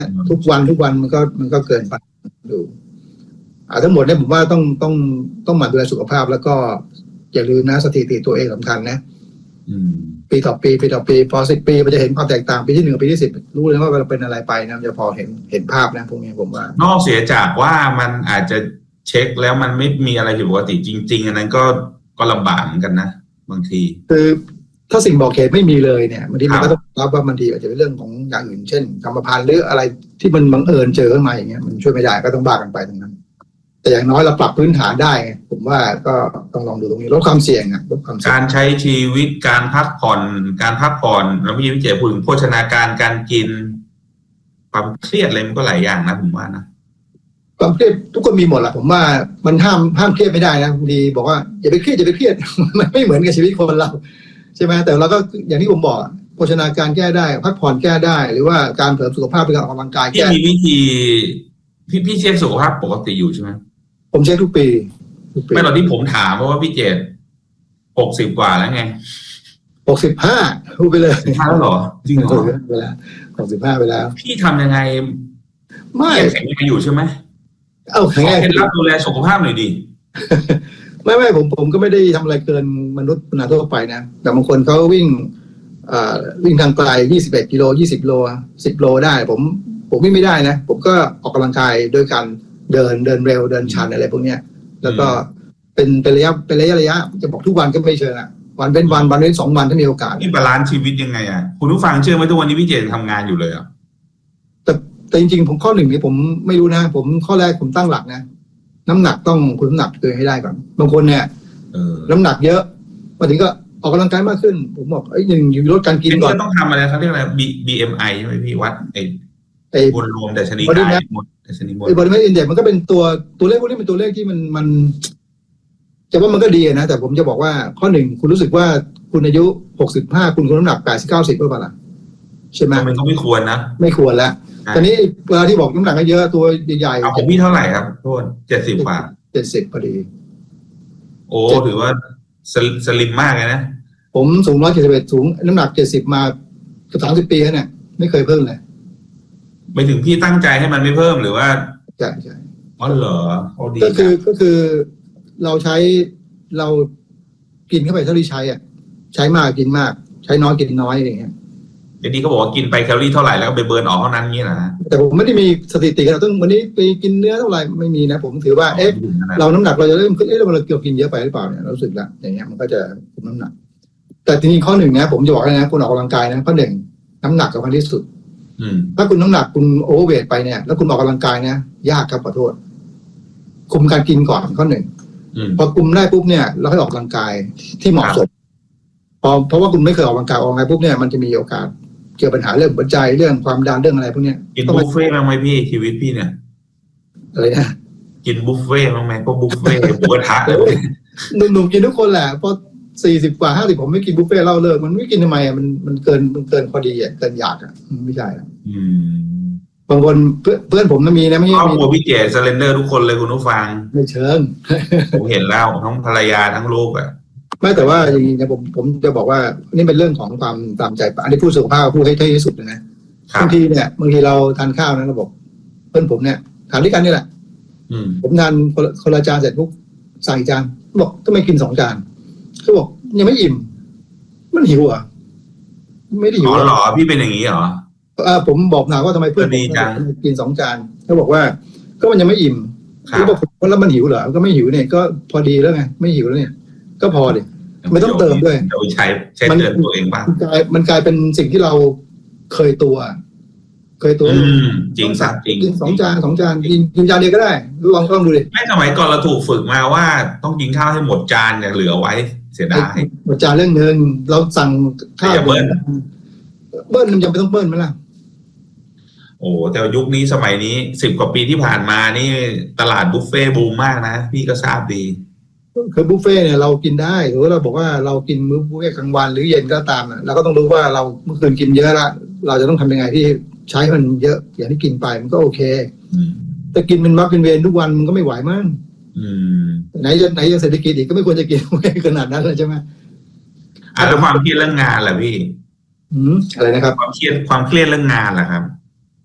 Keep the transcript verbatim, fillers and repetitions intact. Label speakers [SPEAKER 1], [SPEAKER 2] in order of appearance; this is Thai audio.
[SPEAKER 1] ทุกวันทุกวันมันก็มันก็เกินไปดูอ่าทั้งหมดเนี่ยผมว่าต้องต้องต้องหมั่นดูแลสุขภาพแล้วก็อย่าลืมนะสถิติตัวเองสำคัญนะปีต่อปีปีต่อปีพอสิบปีมันจะเห็นความแตกต่างปีที่หนึ่งปีที่สิบรู้เลยว่าเราเป็นอะไรไปนะจะพอเห็นเห็นภาพนะพวกนี้ผมว่าน
[SPEAKER 2] อกเสียจากว่ามันอาจจะเช็คแล้วมันไม่มีอะไรผิดปกติจริงๆอันนั้นก็ก็ลำบากเหมือนกันนะบางที
[SPEAKER 1] คือถ้าสิ่งบอกเหตุไม่มีเลยเนี่ยบางทีมันก็ต้องรับว่าบางทีอาจจะเป็นเรื่องของอย่างอื่นเช่นกรรมพันธุ์หรืออะไรที่มันบังเอิญเจอขึ้นมาอย่างเงี้ยมันช่วยไม่ได้ก็ต้องบ้ากันไปตรงนั้นแต่อย่างน้อยเราปรับพื้นฐานได้ผมว่าก็ต้องลองดูตรงนี้ลดความเสี่ยงอ่ะลดความเสี่ยง
[SPEAKER 2] การใช้ชีวิตการพักผ่อนการพักผ่อนแล้วพี่วิเจพูดถึงโภชนาการการกินความเครียดอะไรมันก็หลายอย่างนะผมว่านะ
[SPEAKER 1] ความเครียดทุกคนมีหมดแหละผมว่ามันห้ามห้ามเครียดไม่ได้นะบางทีบอกว่าอย่าไปเครียดอย่าไปเครียดมันไม่เหมือนกับชีวิตคนเราใช่ไหมแต่เราก็อย่างที่ผมบอกโภชนาการแก้ได้พักผ่อนแก้ได้หรือว่าการเสริมสุขภาพด้วยการออกกำลังกายแก้
[SPEAKER 2] มีวิธีพี่พี่เช็คสุขภาพปกติอยู่ใช่ไหม
[SPEAKER 1] ผมเช็คทุกปี
[SPEAKER 2] ไม่ตอนที่ผมถามเพราะว่าพี่เจตหกสิบกว่าแล้วไง
[SPEAKER 1] หกสิบห้าพูดไปเลย
[SPEAKER 2] ห้าแล้วหรอจริงเหรอ
[SPEAKER 1] ไปแล้วหกสิบห้าไปแล้ว
[SPEAKER 2] พี่ทำยังไง
[SPEAKER 1] ไม่
[SPEAKER 2] แข็งแรงอยู่ใช่ไหม
[SPEAKER 1] เอาแข็งแรง
[SPEAKER 2] เคล็ดลับดูแลสุขภาพหน่อยดิ
[SPEAKER 1] ไม่ไม่ผมผมก็ไม่ได้ทำอะไรเกินมนุษย์คนทั่วไปนะแต่บางคนเขาวิ่งอ่าวิ่งทางไกลยี่สิบเอ็ดกิโลยี่สิบโลสิบโลได้ผมผมวิ่งไม่ได้นะผมก็ออกกำลังกายโดยการเดินเดินเร็วเดินชันอะไรพวกเนี้ยแล้วก็เป็นเป็นระยะเป็นระยะระยะจะบอกทุกวันก็ไม่เชิงอ่ะวันเป็นวันวันเป็นสองวันถ้ามีโอกาส
[SPEAKER 2] นี่บาลานซ์ชีวิตยังไงอ่ะคุณผู้ฟังเชื่อไหมทุกวันนี้พี่เจตทำงานอยู่เลยอ่ะ
[SPEAKER 1] แต่แต่จริงๆผมข้อหนึ่งนี่ผมไม่รู้นะผมข้อแรกผมตั้งหลักนะน้ำหนักต้องคุณน้ำหนักตัวให้ได้ก่อนบางคนเนี่ยน้ำหนักเยอะมาถึงก็ออกกำลังกายมากขึ้นผมบอกไอ้หนึ่งอยู่ลดการกินก่อน
[SPEAKER 2] ต้องทำอะไรเขาเรียกอะไร บี เอ็ม ไอ ใช่ไหมพี่วัดไอ้ไอ้มวลรวมแต่ชนิดกาย
[SPEAKER 1] ดัชนีมวลไอ้ body mass index มันก็เป็นตัวตัวเลขพวกนี้เป็นตัวเลขที่มันมันจะว่ามันก็ดีนะแต่ผมจะบอกว่าข้อหนึ่งคุณรู้สึกว่าคุณอายุหกสิบห้าคุณคุณน้ำหนักแปดสิบเก้าสิบหรือเปล่าล่ะใช่ไหม
[SPEAKER 2] มันก็ไม่ควรนะ
[SPEAKER 1] ไม่ควรแล้วตอนนี้เวลาที่บอกน้ำหนักเยอะตัวใหญ่ๆ
[SPEAKER 2] เอาของพี่เท่าไหร่ครับโทษเจ็ดสิบกว่า
[SPEAKER 1] เจ็ดสิบพอดี
[SPEAKER 2] โอ้ถือว่าสลิมมากเลยนะ
[SPEAKER 1] ผมสูงร้อยเจ็ดสิบเอ็ดสูงน้ำหนักเจ็ดสิบมาเกือบสามสิบปีแล้วเนี่ยไม่เคยเพิ่มเลย
[SPEAKER 2] ไม่ถึงพี่ตั้งใจให้มันไม่เพิ่มหรือว่า
[SPEAKER 1] ใช่ใช่
[SPEAKER 2] อ๋อเหรอ
[SPEAKER 1] ก็คือก็คือเราใช้เรากินเข้าไปเท่าที่ใช้อ่ะใช้มากกินมากใช้น้อยกินน้อยอะไรอย่างเงี้ย
[SPEAKER 2] เดี๋ยวนี้เขาบอกว่ากินไปแคลอรี่เท่าไหร่แล้วก็ไปเบิร์นออกเท่านั้นงี้นะ
[SPEAKER 1] แต่ผมไม่ได้มีสถิติเราต้องวันนี้ไปกินเนื้อเท่าไหร่ไม่มีนะผมถือว่าเอ๊ะเราน้ำหนักเราจะเริ่มขึ้นเอ๊ะเราเกี่ยวกินเยอะไปหรือเปล่าเนี่ยเราสึกละอย่างเงี้ยมันก็จะคุมน้ำหนักแต่ทีนี้ข้อหนึ่งนะผมจะบอกเลยนะคุณออกกำลังกายนะข้อหนึ่งน้ำหนักสำคัญที่สุดถ้าคุณน้ำหนักคุณโอเวอร์เวทไปเนี่ยแล้วคุณออกกำลังกายนะยากครับขอโทษคุมการกินก่อนข้อหนึ่งพอคุมได้ปุ๊บเนี่ยเราให้ออกกำลังกายที่เหมาะสมพอเพราะว่าคุณไม่เคยออกกำลังกายออกกำลังกายปุ๊บเนี่ยมันจะมีโอกาสเกี่ยวปัญหาเรื่องหัวใจเรื่องความดันเรื่องอะไรพวกนี้
[SPEAKER 2] กินบุฟเฟ่ต์บ้างไหมพี่ชีวิตพี่เนี่ย
[SPEAKER 1] อะไรนะ
[SPEAKER 2] กินบุฟเฟ่ต์บ้างไหมพวกบุฟเฟ่ต์หมูกระทะเลย
[SPEAKER 1] หนุ่มๆกินทุกคนแหละพอสี่สิบกว่าห้าสิบผมไม่กินบุฟเฟ่ต์เล่าเลิกมันไม่กินทำไมอ่ะมันมันเกินมันเกินพอดีอ่ะเกินอยากอ่ะไม่ใช่อ่ะบางคนเพื่อนเพื่อนผมมันมีนะไม่ใช่
[SPEAKER 2] ครอบครัวพี่เจสเลนเดอร์ทุกคนเลยคุณผู้ฟัง
[SPEAKER 1] ไม่เชิง
[SPEAKER 2] ผมเห็นแล้วทั้งภรรยาทั้งลูกอ่ะ
[SPEAKER 1] ไม่แต่ว่าอย่างนี้นะผมผมจะบอกว่านี่เป็นเรื่องของความตามใจอันนี้พูดสุขภาพพูดให้ที่สุดนะบางทีเนี่ยบางทีเราทานข้าวนะเราบอกเพื่อนผมเนี่ยทานด้วยกันนี่แหละผมทานคนละจานเสร็จปุ๊บสั่งอีกจานบอกทำไมกินสองจานเขาบอกยังไม่อิ่มมันหิวอ่ะไม่ได้หิว
[SPEAKER 2] อ๋อเหรอพี่เป็นอย่างนี้เหรอ
[SPEAKER 1] เออผมบอกถามว่าทำไมเพื่อนกินสองจานเขาบอกว่าก็มันยังไม่อิ่มเขาบอกว่าแล้วมันหิวเหรอก็ไม่หิวเนี่ยก็พอดีแล้วไงไม่หิวแล้วเนี่ยก็พอดิไม่ต้องเติมด้วย
[SPEAKER 2] เราใช้ใช้เตือนตัวเองบ้าง
[SPEAKER 1] มันกลายมันกลายเป็นสิ่งที่เราเคยตัวเคยตัว
[SPEAKER 2] จริงสักจริง
[SPEAKER 1] กินสองจานสองจานกินกินจานเดียวก็ได้ลองลองดูดิ
[SPEAKER 2] ไม่สมัยก่อนเราถูกฝึกมาว่าต้องกินข้าวให้หมดจานอย่าเหลือไว้เสียดาย
[SPEAKER 1] หมดจานเรื่องเงินเราสั่งข้าวเบิ้ลเบิ้ลมันยังไม่ต้องเบิ้ลไหมล่ะ
[SPEAKER 2] โอ้แต่ยุคนี้สมัยนี้สิบกว่าปีที่ผ่านมานี่ตลาดบุฟเฟ่บูมมากนะพี่ก็ทราบดี
[SPEAKER 1] คือบุฟเฟ่เนี่ยเรากินได้หรือเราบอกว่าเรากินมื้อบุฟเฟ่กลางวันหรือเย็นก็ตามเราก็ต้องรู้ว่าเราเมื่อคืนกินเยอะละเราจะต้องทำยังไงที่ใช้มันเยอะอย่างที่กินไปมันก็โอเคแต่กินเป็นมักเป็นเวรทุกวันมันก็ไม่ไหวมั้งไหนจะไหนจะเศรษฐกิจอีกก็ไม่ควรจะกินขนาดนั้นเลยใช่ไหม
[SPEAKER 2] อาจจะความเครียดเรื่องงานแหละพี่
[SPEAKER 1] อะไรนะครับ
[SPEAKER 2] ความเครียดความเครียดเรื่องงานแหละครับ